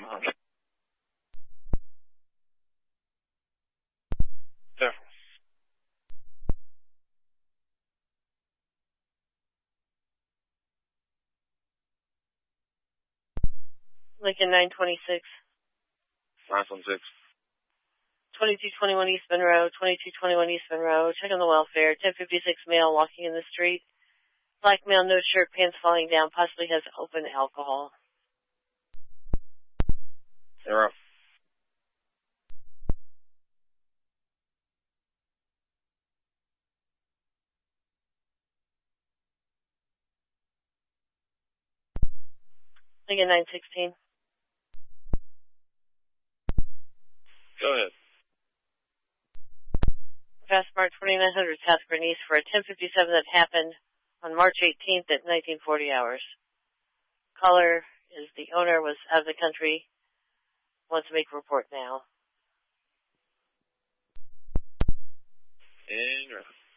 Careful. Lincoln 926. 516. 2221 East Monroe, 2221 East Monroe. Check on the welfare. 1056 male walking in the street. Black male, no shirt, pants falling down, possibly has open alcohol. 0. Lincoln 916. Go ahead. Fastmark 2900 South Bernice for a 1057 that happened on March 18th at 1940 hours. Caller is the owner, was out of the country, wants to make a report now. And